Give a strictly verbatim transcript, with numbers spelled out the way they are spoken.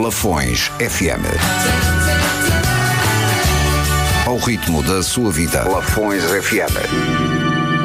Lafões F M. Ao ritmo da sua vida. Lafões F M.